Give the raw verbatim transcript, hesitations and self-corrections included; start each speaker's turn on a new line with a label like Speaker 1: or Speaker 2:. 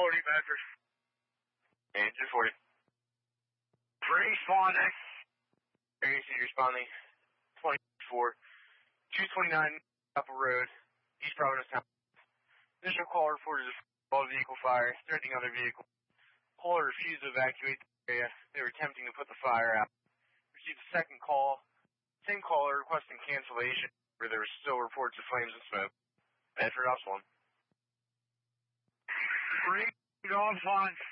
Speaker 1: forty Bedford.
Speaker 2: Andrew forty.
Speaker 1: Responding.
Speaker 2: Area C responding. twenty-four. two twenty-nine Apple Road, East Providence Town. Initial call reported a small vehicle fire, threatening other vehicles. Caller refused to evacuate the area. They were attempting to put the fire out. Received a second call. Same caller requesting cancellation, where there were still reports of flames and smoke. Bedford, Ops one.
Speaker 1: Read off on